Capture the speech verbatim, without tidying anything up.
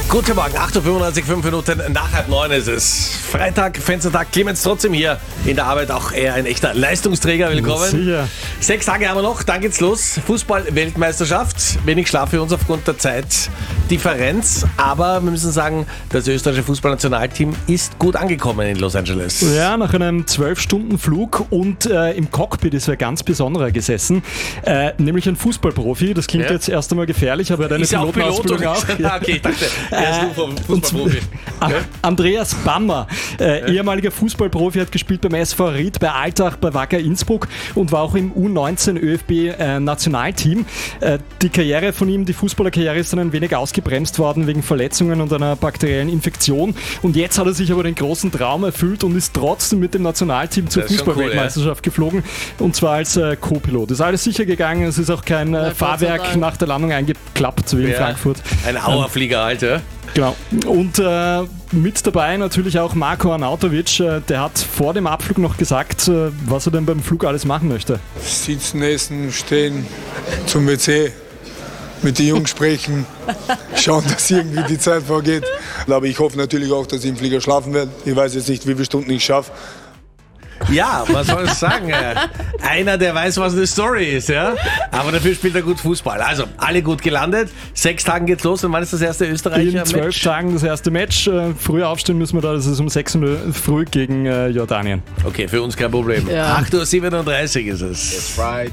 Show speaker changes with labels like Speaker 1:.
Speaker 1: Guten Morgen, acht Uhr fünfundneunzig, fünf Minuten nach halb neun ist es. Freitag, Fenstertag, Clemens trotzdem hier in der Arbeit, auch eher ein echter Leistungsträger. Willkommen.
Speaker 2: Sicher.
Speaker 1: Sechs Tage haben wir noch, dann geht's los. Fußball-Weltmeisterschaft. Wenig Schlaf für uns aufgrund der Zeitdifferenz. Aber wir müssen sagen, das österreichische Fußballnationalteam ist gut angekommen in Los Angeles.
Speaker 2: Ja, nach einem zwölf Stunden Flug und äh, im Cockpit ist wer ganz besonderer gesessen. Äh, nämlich ein Fußballprofi. Das klingt
Speaker 1: Ja.
Speaker 2: jetzt erst einmal gefährlich, aber deine
Speaker 1: Ist ja auch Pilot
Speaker 2: Pilotenausbildung
Speaker 1: und
Speaker 2: auch.
Speaker 1: Ah, okay, ich dachte, er ist nur vom Fußballprofi.
Speaker 2: A- Andreas Bammer, äh, ja. ehemaliger Fußballprofi, hat gespielt beim S V Ried, bei Altach, bei Wacker Innsbruck und war auch im U neunzehn ÖFB-Nationalteam. Äh, äh, die Karriere von ihm, die Fußballerkarriere, ist dann ein wenig ausgebremst worden wegen Verletzungen und einer bakteriellen Infektion. Und jetzt hat er sich aber den großen Traum erfüllt und ist trotzdem mit dem Nationalteam zur
Speaker 1: Das ist schon
Speaker 2: Fußballweltmeisterschaft cool, ja. geflogen. Und zwar als äh, Co-Pilot. Ist alles sicher gegangen, es ist auch kein äh, Fahrwerk nach der Landung eingeklappt, wie in
Speaker 1: Ja.
Speaker 2: Frankfurt.
Speaker 1: Ein Auerflieger, Alter.
Speaker 2: Genau. Und äh, mit dabei natürlich auch Marko Arnautovic. Äh, der hat vor dem Abflug noch gesagt, äh, was er denn beim Flug alles machen möchte.
Speaker 3: Sitzen, essen, stehen, zum W C, mit den Jungs sprechen, schauen, dass irgendwie die Zeit vorgeht. Aber ich hoffe natürlich auch, dass ich im Flieger schlafen werde. Ich weiß jetzt nicht, wie viele Stunden ich schaffe.
Speaker 1: Ja, was soll ich sagen? Einer, der weiß, was eine Story ist, ja. Aber dafür spielt er gut Fußball. Also, alle gut gelandet. Sechs Tagen geht's los. Und wann ist das erste Österreicher
Speaker 2: In zwölf
Speaker 1: Match?
Speaker 2: Tagen das erste Match. Äh, früher aufstehen müssen wir da, das ist um sechs Uhr früh gegen äh, Jordanien.
Speaker 1: Okay, für uns kein Problem.
Speaker 4: Ja.
Speaker 1: acht Uhr siebenunddreißig ist es.